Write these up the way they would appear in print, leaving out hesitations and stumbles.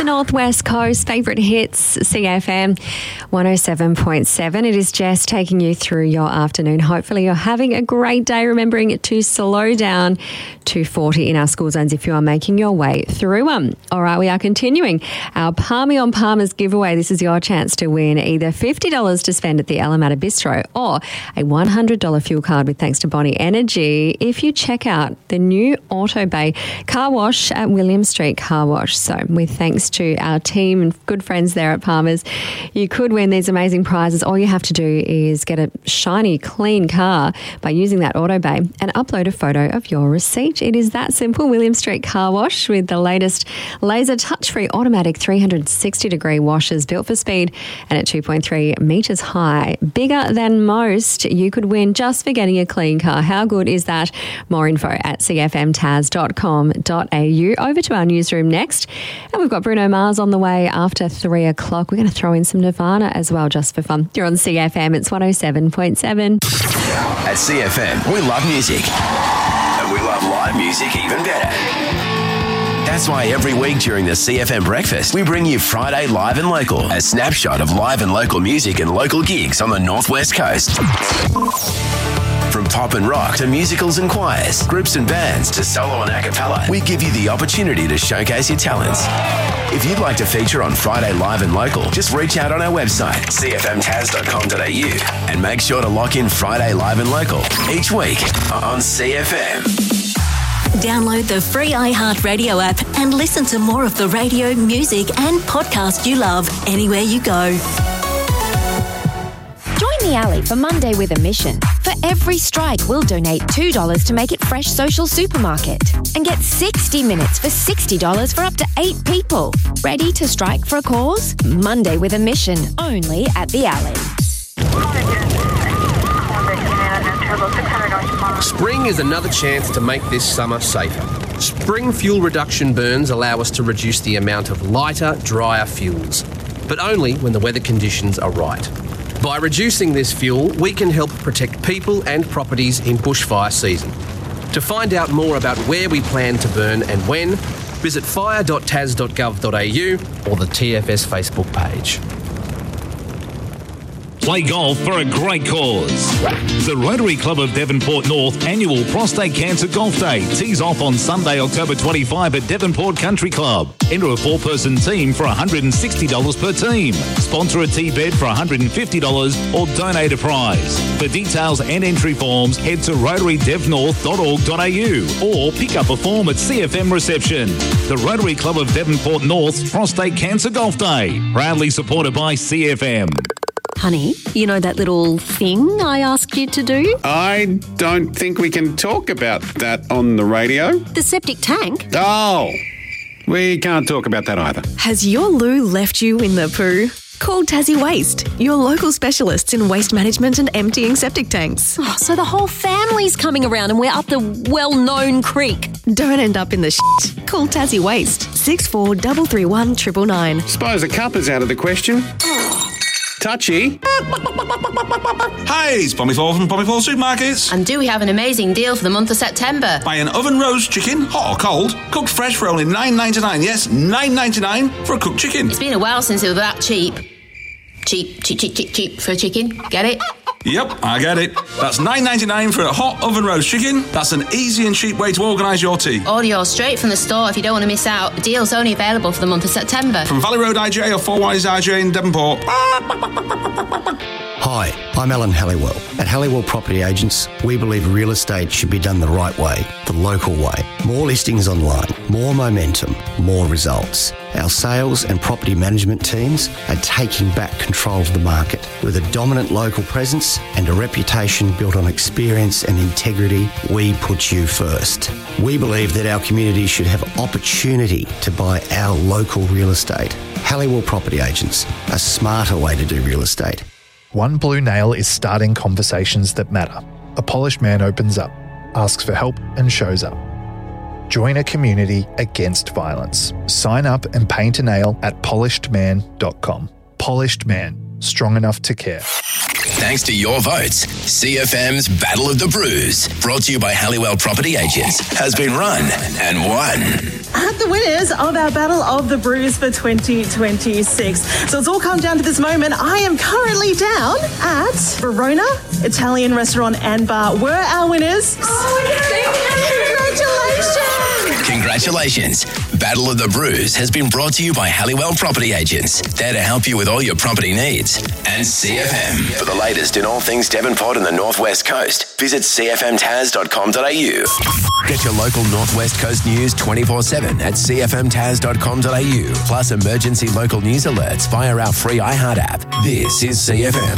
Northwest Coast, favourite hits, CFM 107.7. It is Jess taking you through your afternoon. Hopefully you're having a great day, remembering to slow down to 40 in our school zones if you are making your way through them. All right, we are continuing our Palmy on Palmers giveaway. This is your chance to win either $50 to spend at the Alameda Bistro or a $100 fuel card with thanks to Bonnie Energy if you check out the new Auto Bay car wash at William Street Car Wash. So with thanks to our team and good friends there at Palmer's, you could win these amazing prizes. All you have to do is get a shiny, clean car by using that Auto Bay and upload a photo of your receipt. It is that simple. William Street Car Wash with the latest laser touch-free automatic 360-degree washers built for speed and at 2.3 metres high. Bigger than most. You could win just for getting a clean car. How good is that? More info at cfmtaz.com.au. Over to our newsroom next. And we've got Bruno Mars on the way after 3 o'clock. We're going to throw in some Nirvana as well, just for fun. You're on CFM. It's 107.7. At CFM, we love music. And we love live music even better. That's why every week during the CFM breakfast, we bring you Friday Live and Local, a snapshot of live and local music and local gigs on the Northwest Coast. From pop and rock to musicals and choirs, groups and bands to solo and a cappella, we give you the opportunity to showcase your talents. If you'd like to feature on Friday Live and Local, just reach out on our website, cfmtaz.com.au, and make sure to lock in Friday Live and Local each week on CFM. Download the free iHeartRadio app and listen to more of the radio, music and podcast you love anywhere you go. Join the Alley for Monday with a Mission. For every strike, we'll donate $2 to Make It Fresh Social Supermarket and get 60 minutes for $60 for up to 8 people. Ready to strike for a cause? Monday with a Mission, only at the Alley. Spring is another chance to make this summer safer. Spring fuel reduction burns allow us to reduce the amount of lighter, drier fuels, but only when the weather conditions are right. By reducing this fuel, we can help protect people and properties in bushfire season. To find out more about where we plan to burn and when, visit fire.tas.gov.au or the TFS Facebook page. Play golf for a great cause. The Rotary Club of Devonport North annual Prostate Cancer Golf Day tees off on Sunday, October 25 at Devonport Country Club. Enter a 4-person team for $160 per team. Sponsor a tee bed for $150 or donate a prize. For details and entry forms, head to rotarydevnorth.org.au or pick up a form at CFM reception. The Rotary Club of Devonport North's Prostate Cancer Golf Day, proudly supported by CFM. Honey, you know that little thing I asked you to do? I don't think we can talk about that on the radio. The septic tank? Oh, we can't talk about that either. Has your loo left you in the poo? Call Tassie Waste, your local specialists in waste management and emptying septic tanks. Oh, so the whole family's coming around and we're up the well-known creek. Don't end up in the shit. Call Tassie Waste, 6433 999. Suppose a cup is out of the question. Touchy. Hi, it's Pommy Fall from Pommy Fall Supermarkets. And do we have an amazing deal for the month of September? Buy an oven roast chicken, hot or cold, cooked fresh for only $9.99. Yes, $9.99 for a cooked chicken. It's been a while since it was that cheap. Cheap for a chicken. Get it? Yep, I get it. That's $9.99 for a hot oven roast chicken. That's an easy and cheap way to organise your tea. Order yours straight from the store if you don't want to miss out. The deal's only available for the month of September. From Valley Road IGA or 4 Wise IGA in Devonport. Hi, I'm Alan Halliwell. At Halliwell Property Agents, we believe real estate should be done the right way, the local way. More listings online, more momentum, more results. Our sales and property management teams are taking back control of the market. With a dominant local presence and a reputation built on experience and integrity, we put you first. We believe that our community should have opportunity to buy our local real estate. Halliwell Property Agents, a smarter way to do real estate. One Blue Nail is starting conversations that matter. A polished man opens up, asks for help and shows up. Join a community against violence. Sign up and paint a nail at polishedman.com. Polished Man, strong enough to care. Thanks to your votes, CFM's Battle of the Brews, brought to you by Halliwell Property Agents, has been run and won. The winners of our Battle of the Brews for 2026. So it's all come down to this moment. I am currently down at Verona Italian Restaurant and Bar. Were our winners. Congratulations! Battle of the Brews has been brought to you by Halliwell Property Agents, there to help you with all your property needs. And CFM. For the latest in all things Devonport and the North West Coast, visit cfmtaz.com.au. Get your local North West Coast news 24/7 at cfmtaz.com.au. Plus emergency local news alerts via our free iHeart app. This is CFM.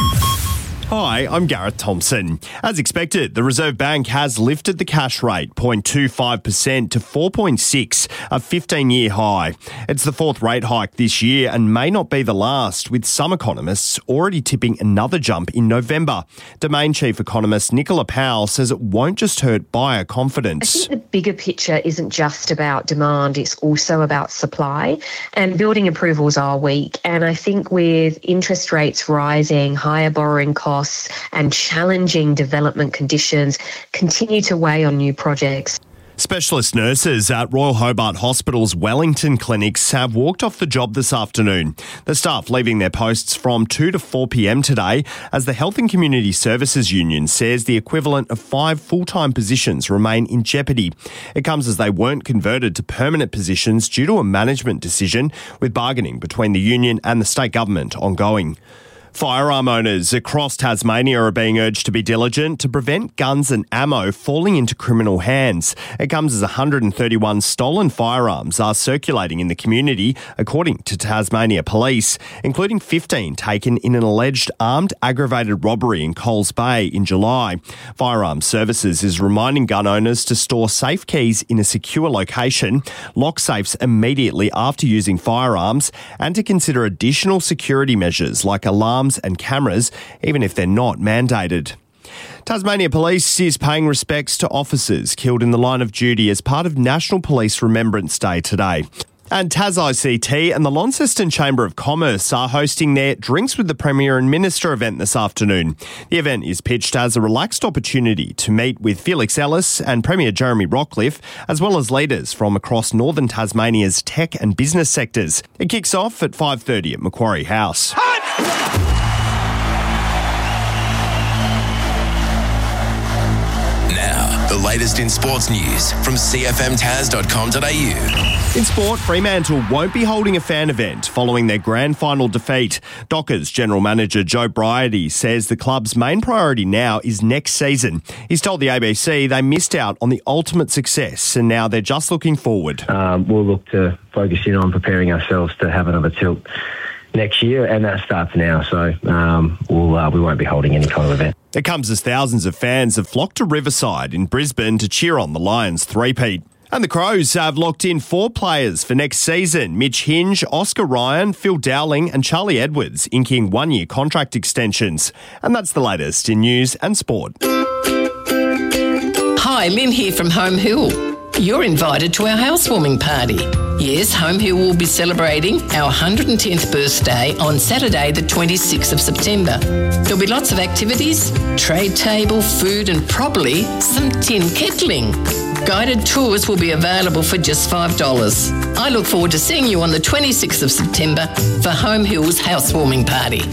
Hi, I'm Gareth Thompson. As expected, the Reserve Bank has lifted the cash rate 0.25% to 4.6, a 15-year high. It's the fourth rate hike this year and may not be the last, with some economists already tipping another jump in November. Domain Chief Economist Nicola Powell says it won't just hurt buyer confidence. I think the bigger picture isn't just about demand, it's also about supply. And building approvals are weak. And I think with interest rates rising, higher borrowing costs, and challenging development conditions continue to weigh on new projects. Specialist nurses at Royal Hobart Hospital's Wellington clinics have walked off the job this afternoon. The staff leaving their posts from 2 to 4 p.m. today as the Health and Community Services Union says the equivalent of 5 full-time positions remain in jeopardy. It comes as they weren't converted to permanent positions due to a management decision, with bargaining between the union and the state government ongoing. Firearm owners across Tasmania are being urged to be diligent to prevent guns and ammo falling into criminal hands. It comes as 131 stolen firearms are circulating in the community, according to Tasmania Police, including 15 taken in an alleged armed aggravated robbery in Coles Bay in July. Firearms Services is reminding gun owners to store safe keys in a secure location, lock safes immediately after using firearms, and to consider additional security measures like alarms and cameras, even if they're not mandated. Tasmania Police is paying respects to officers killed in the line of duty as part of National Police Remembrance Day today. And TasICT and the Launceston Chamber of Commerce are hosting their Drinks with the Premier and Minister event this afternoon. The event is pitched as a relaxed opportunity to meet with Felix Ellis and Premier Jeremy Rockliff, as well as leaders from across northern Tasmania's tech and business sectors. It kicks off at 5:30 at Macquarie House. The latest in sports news from cfmtaz.com.au. In sport, Fremantle won't be holding a fan event following their grand final defeat. Dockers General Manager Joe Bryady says the club's main priority now is next season. He's told the ABC they missed out on the ultimate success and now they're just looking forward. We'll look to focus in on preparing ourselves to have another tilt next year, and that starts now, so we won't be holding any kind of event. It comes as thousands of fans have flocked to Riverside in Brisbane to cheer on the Lions three-peat. And the Crows have locked in 4 players for next season. Mitch Hinge, Oscar Ryan, Phil Dowling and Charlie Edwards inking 1-year contract extensions. And that's the latest in news and sport. Hi, Lynn here from Home Hill. You're invited to our housewarming party. Yes, Home Hill will be celebrating our 110th birthday on Saturday the 26th of September. There'll be lots of activities, trade table, food and probably some tin kettling. Guided tours will be available for just $5. I look forward to seeing you on the 26th of September for Home Hill's housewarming party.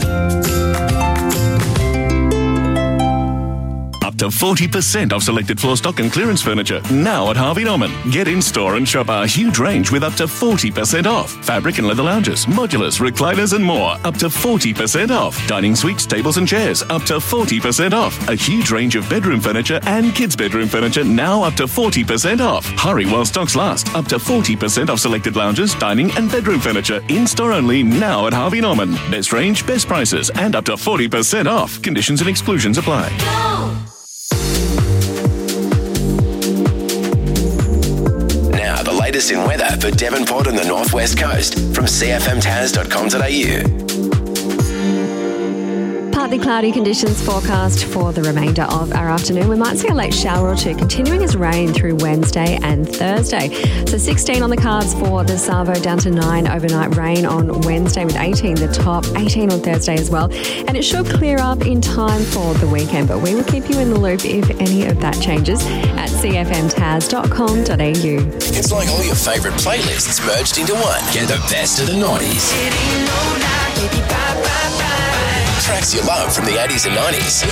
Up to 40% off selected floor stock and clearance furniture now at Harvey Norman. Get in store and shop our huge range with up to 40% off. Fabric and leather lounges, modulars, recliners and more up to 40% off. Dining suites, tables and chairs up to 40% off. A huge range of bedroom furniture and kids bedroom furniture now up to 40% off. Hurry while stocks last. Up to 40% off selected lounges, dining and bedroom furniture in store only now at Harvey Norman. Best range, best prices and up to 40% off. Conditions and exclusions apply. The latest in weather for Devonport and the North West Coast from cfmtaz.com.au. Partly cloudy conditions forecast for the remainder of our afternoon. We might see a late shower or two, continuing as rain through Wednesday and Thursday. So 16 on the cards for the Savo, down to 9 overnight rain on Wednesday with 18 the top, 18 on Thursday as well. And it should clear up in time for the weekend, but we will keep you in the loop if any of that changes at cfmtaz.com.au. It's like all your favourite playlists merged into one. Get the best of the 90s. Tracks you love from the 80s and 90s.